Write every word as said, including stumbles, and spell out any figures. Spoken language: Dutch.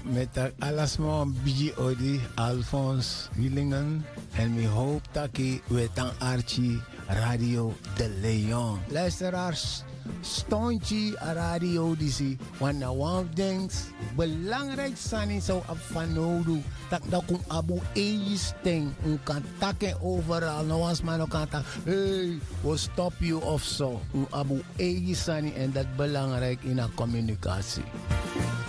met de alasma biji odi Alphonse Willingen. En mi hoop dat ik wetan Archie Radio de Leon. Luisteraars, stoontje radio disi. Want na one things belangrijk zijn zo op van nodig. Dat dat kun abu eis ting. Un kan takken overal. No was man no kan tak. Hey, we stop you of zo. Un abu eis zijn en dat belangrijk in een communicatie.